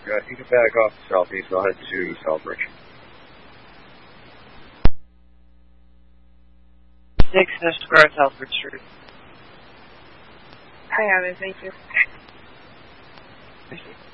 You can back off to southeast. I'll head to Southbridge. 6 National Guard, Southbridge Street. I got it, thank you. Thank you.